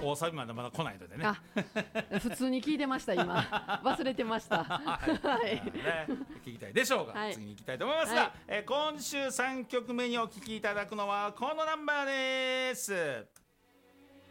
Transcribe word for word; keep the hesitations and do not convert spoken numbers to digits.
大サビまでまだ来ないのでね。 あ普通に聞いてました今忘れてましたはい、 はいね、聞きたいでしょうが、はい、次に行きたいと思いますが、はい、えー、今週さんきょくめにお聴きいただくのはこのナンバーです。